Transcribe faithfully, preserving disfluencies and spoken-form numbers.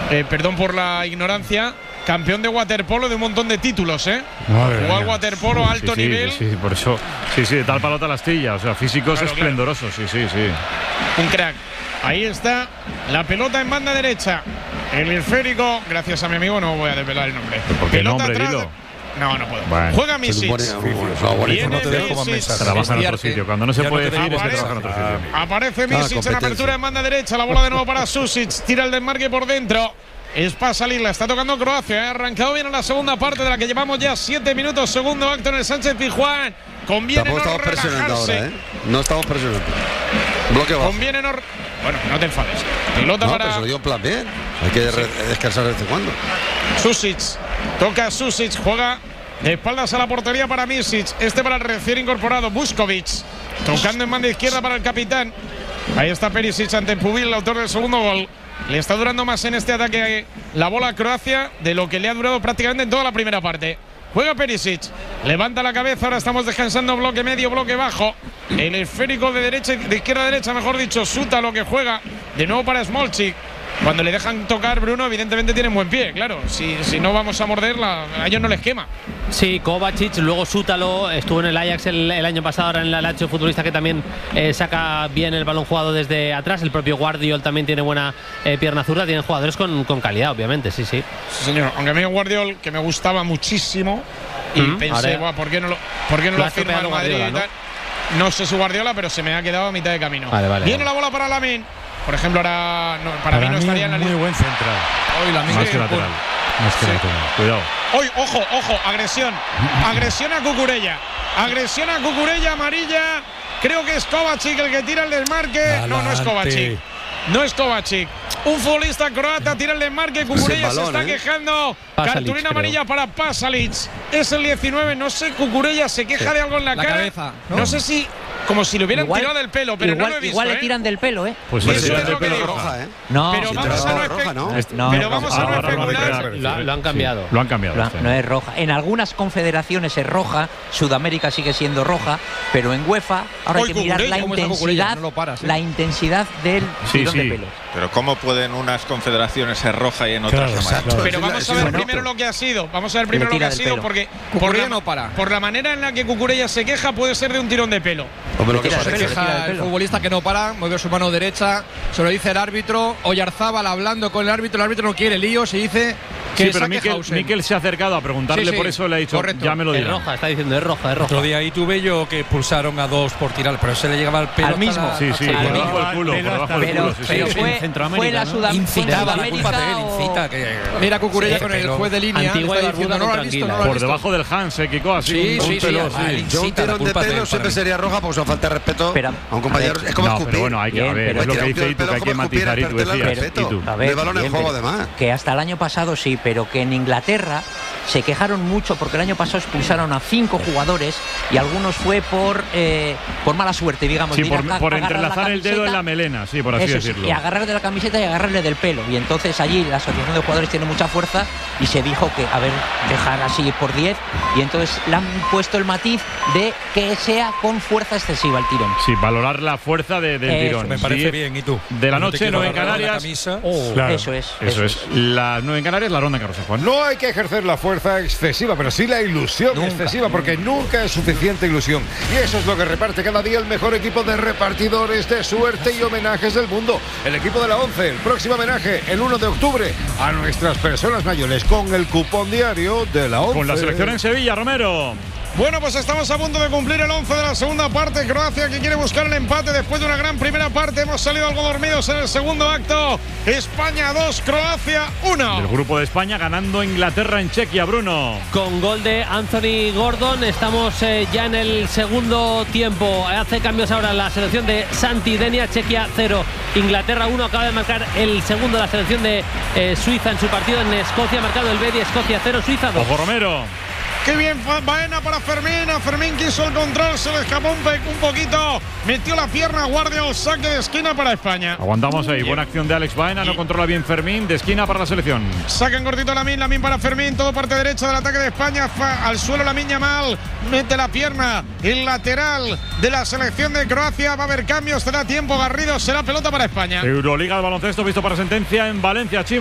eh, perdón por la ignorancia, campeón de waterpolo de un montón de títulos, ¿eh? Jugó al waterpolo a alto sí, sí, nivel. Sí, sí, por eso. Sí, sí, de tal palo tal astilla. O sea, físicos claro, esplendorosos, claro. sí, sí, sí. Un crack. Ahí está la pelota en banda derecha. El esférico, gracias a mi amigo, no voy a desvelar el nombre. ¿Por qué pelota nombre, atrás. dilo? No, no puedo. Bueno. Juega Misic. Viene Misic. Trabaja en otro sitio. Cuando no se puede decir, es que Aparece, trabaja en otro sitio. aparece Misic en apertura en banda derecha. La bola de nuevo para Susic. Tira el desmarque por dentro. Es para salir, la está tocando Croacia. Ha arrancado bien en la segunda parte de la que llevamos ya siete minutos. Segundo acto en el Sánchez Pizjuán. Conviene no estamos presionando relajarse. ahora, ¿eh? No estamos presionando. Bloque bajo. Conviene no. Bueno, no te enfades. Pelota no, para. pero se lo dio en plan bien. Hay que sí. descansar de vez en cuando. Susic. Toca Susic. Juega de espaldas a la portería para Misic. Este para el recién incorporado Vuskovic. Tocando en banda izquierda para el capitán. Ahí está Perisic ante Pubil, el autor del segundo gol. Le está durando más en este ataque la bola a Croacia de lo que le ha durado prácticamente en toda la primera parte. Juega Perisic, levanta la cabeza, ahora estamos descansando bloque medio, bloque bajo. El esférico de derecha, de izquierda a derecha, mejor dicho, Suta lo que juega. De nuevo para Smolcic. Cuando le dejan tocar Bruno, evidentemente tienen buen pie, claro. Si, si no vamos a morderla, a ellos no les quema. Sí, Kovacic, luego Sútalo, estuvo en el Ajax el, el año pasado, ahora en la Lazio, futbolista que también eh, saca bien el balón jugado desde atrás. El propio Guardiol también tiene buena eh, pierna zurda. Tienen jugadores con, con calidad, obviamente, sí, sí. Sí, señor. Aunque a mí Guardiol, que me gustaba muchísimo, y mm, pensé, Buah, ¿por qué no lo, por qué no lo, lo firma el Madrid Guardiola, y tal? ¿no? no sé su Guardiola, pero se me ha quedado a mitad de camino. Vale, vale, Viene vale. la bola para Lamine. Por ejemplo, ahora no, para, para mí no estaría en la línea. Muy buen central. Hoy la Más que lateral. Más que sí. lateral. Cuidado. Hoy, ojo, ojo, agresión. Agresión a Cucurella. Agresión a Cucurella, amarilla. Creo que es Kovacic el que tira el desmarque. Adelante. No, no es Kovacic. No es Kovacic. Un futbolista croata tira el desmarque. Cucurella se está ¿eh? quejando. Pasalic, cartulina amarilla creo. para Pasalic. Es el diecinueve. No sé, Cucurella se queja sí. de algo en la, la cara. Cabeza, ¿no? no sé si. Como si le hubieran igual, tirado del pelo, pero igual, no lo he visto. Igual ¿eh? le tiran del pelo, ¿eh? Pues eso sí, es lo que digo. Roja, ¿eh? No, pero si vamos a no roja, ¿no? no, pero vamos a no especular. Lo, lo han cambiado. Sí, lo han cambiado. No, este. no es roja. En algunas confederaciones es roja. Sudamérica sigue siendo roja, pero en UEFA ahora Hoy hay que mirar la intensidad, no paras, ¿eh? la intensidad del sí, tirón sí. de pelo. Pero ¿cómo pueden unas confederaciones ser roja y en otras claro, amarillas? exacto. Pero vamos a ver primero lo que ha sido. Vamos a ver primero lo que ha sido, porque por la, no para. por la manera en la que Cucurella se queja, puede ser de un tirón de pelo. Hombre, lo que se queja el futbolista que no para, mueve su mano derecha, se lo dice el árbitro. Oyarzábal hablando con el árbitro, el árbitro no quiere líos y dice que sí, pero Mikel, Mikel se ha acercado a preguntarle, sí, sí, por eso le ha dicho, correcto. Ya me lo dirá. Es roja, está diciendo, es roja, es roja. Otro día ahí tuve yo que expulsaron a dos por tirar, pero se le llegaba el pelo al mismo. La, sí, sí, por debajo del culo, por debajo del culo. Pero fue, fue la Sudamérica. Incita que mira Cucurella con el juez de línea. Antigua y diciendo, no lo has visto, no lo has por visto. debajo del Hans se quicó así. Sí, sí, sí. Yo un tirón de pelo siempre sería roja, porque eso falta de respeto a un compañero. Es como escupir. Pero bueno, hay que ver, es lo que dice Itu, que hay que matizar y tú decías. De balón en juego, además. Que hasta el año pasado sí, pero que en Inglaterra se quejaron mucho porque el año pasado expulsaron a cinco jugadores y algunos fue por eh, por mala suerte, digamos. Sí, por, a, por a entrelazar el dedo en la melena, sí, por así eso, decirlo. Y agarrarle de la camiseta y agarrarle del pelo. Y entonces allí la asociación de jugadores tiene mucha fuerza y se dijo que, a ver, dejar así por diez. Y entonces le han puesto el matiz de que sea con fuerza excesiva el tirón. Sí, valorar la fuerza de, del eh, tirón. Me parece bien, ¿y tú? De la noche, nueve en Canarias. Oh, claro, eso es. Eso, eso es. es. Las nueve en Canarias, la ronda Carlos Juan. No hay que ejercer la fuerza excesiva, pero sí la ilusión nunca, excesiva, porque nunca es suficiente ilusión. Y eso es lo que reparte cada día el mejor equipo de repartidores de suerte y homenajes del mundo. El equipo de la ONCE, el próximo homenaje, el uno de octubre, a nuestras personas mayores, con el cupón diario de la ONCE. Con la selección en Sevilla, Romero. Bueno, pues estamos a punto de cumplir el once de la segunda parte. Croacia que quiere buscar el empate después de una gran primera parte. Hemos salido algo dormidos en el segundo acto. España dos, Croacia uno. El grupo de España ganando Inglaterra en Chequia, Bruno. Con gol de Anthony Gordon. Estamos eh, ya en el segundo tiempo. Hace cambios ahora la selección de Santi Denia. Chequia cero, Inglaterra uno. Acaba de marcar el segundo de la selección de eh, Suiza en su partido en Escocia. Ha marcado el Betis. Escocia cero, Suiza dos. Ojo, Romero. Qué bien Baena para Fermín. A Fermín quiso el control, se le escapó un, un poquito. Metió la pierna, Guardiol, saque de esquina para España. Aguantamos ahí. Buena acción de Alex Baena. No controla bien Fermín. De esquina para la selección. Saca en cortito Lamine, Lamine para Fermín. Todo parte derecha del ataque de España. Fa, al suelo Lamine Yamal. Mete la pierna. El lateral de la selección de Croacia. Va a haber cambios. Será tiempo. Garrido. Será pelota para España. Euroliga de baloncesto visto para sentencia en Valencia. Chim.